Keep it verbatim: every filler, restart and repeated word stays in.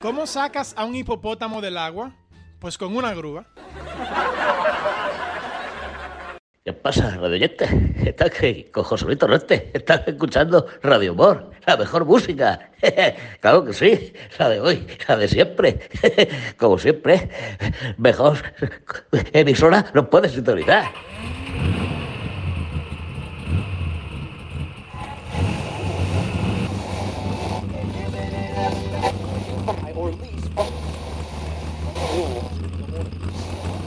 ¿Cómo sacas a un hipopótamo del agua? Pues con una grúa. ¿Qué pasa, radioyente? Estás que con José Luis Torrente. Estás escuchando Radio Humor, la mejor música. Claro que sí, la de hoy, la de siempre. Como siempre, mejor emisora no puedes sintonizar.